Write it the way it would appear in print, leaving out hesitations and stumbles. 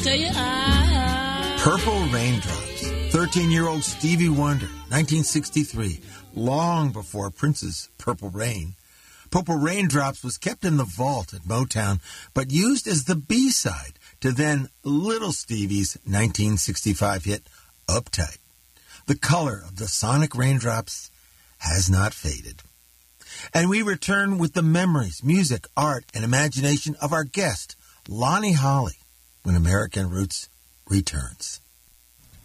tell you, Purple Raindrops. 13-year-old Stevie Wonder, 1963, long before Prince's Purple Rain. Purple Raindrops was kept in the vault at Motown, but used as the B-side to then Little Stevie's 1965 hit, Uptight. The color of the sonic raindrops has not faded. And we return with the memories, music, art, and imagination of our guest, Lonnie Holley, when American Roots returns.